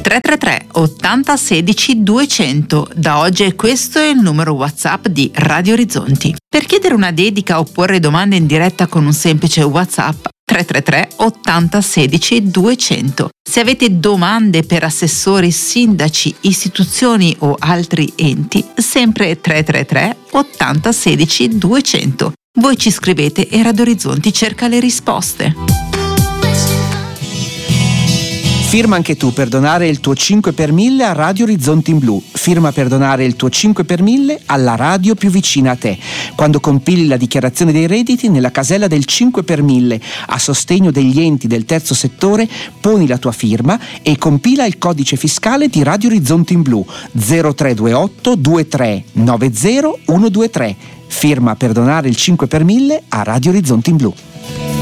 333 80 16 200. Da oggi questo è il numero WhatsApp di Radio Orizzonti. Per chiedere una dedica o porre domande in diretta con un semplice WhatsApp 333 80 16 200. Se avete domande per assessori, sindaci, istituzioni o altri enti, sempre 333 80 16 200. Voi ci scrivete e Radio Orizzonti cerca le risposte. Firma anche tu per donare il tuo 5 per 1000 a Radio Orizzonti in Blu. Firma per donare il tuo 5 per 1000 alla radio più vicina a te. Quando compili la dichiarazione dei redditi, nella casella del 5 per 1000 a sostegno degli enti del terzo settore, poni la tua firma e compila il codice fiscale di Radio Orizzonti in Blu 0328 2390 123. Firma per donare il 5 per 1000 a Radio Orizzonti in Blu.